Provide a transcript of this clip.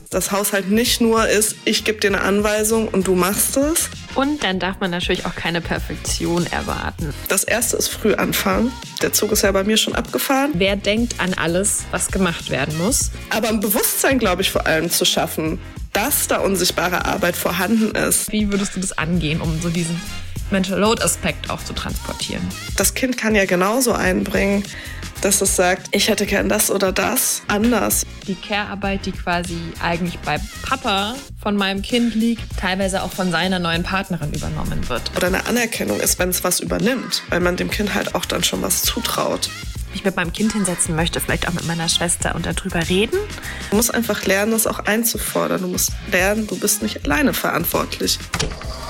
Dass Haushalt nicht nur ist, ich gebe dir eine Anweisung und du machst es. Und dann darf man natürlich auch keine Perfektion erwarten. Das Erste ist früh anfangen. Der Zug ist ja bei mir schon abgefahren. Wer denkt an alles, was gemacht werden muss? Aber ein Bewusstsein, glaube ich, vor allem zu schaffen, dass da unsichtbare Arbeit vorhanden ist. Wie würdest du das angehen, um so diesen Mental Load-Aspekt auch zu transportieren? Das Kind kann ja genauso einbringen, dass es sagt, ich hätte gern das oder das anders. Die Care-Arbeit, die quasi eigentlich bei Papa von meinem Kind liegt, teilweise auch von seiner neuen Partnerin übernommen wird. Oder eine Anerkennung ist, wenn es was übernimmt, weil man dem Kind halt auch dann schon was zutraut. Ich mit meinem Kind hinsetzen möchte, vielleicht auch mit meiner Schwester und darüber reden. Du musst einfach lernen, das auch einzufordern. Du musst lernen, du bist nicht alleine verantwortlich.